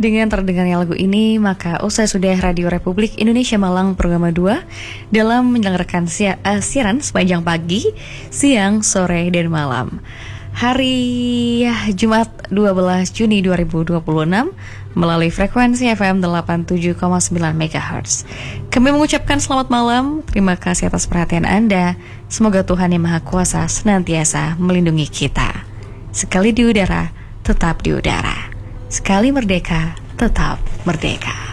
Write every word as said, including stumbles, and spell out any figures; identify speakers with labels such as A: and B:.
A: Dengan terdengarnya lagu ini, maka usai sudah Radio Republik Indonesia Malang Program dua dalam menyelenggarakan sia- uh, siaran sepanjang pagi, siang, sore, dan malam. Hari Jumat dua belas Juni dua ribu dua puluh enam melalui frekuensi F M delapan puluh tujuh koma sembilan megahertz. Kami mengucapkan selamat malam, terima kasih atas perhatian Anda. Semoga Tuhan Yang Maha Kuasa senantiasa melindungi kita. Sekali di udara, tetap di udara. Sekali merdeka, tetap merdeka.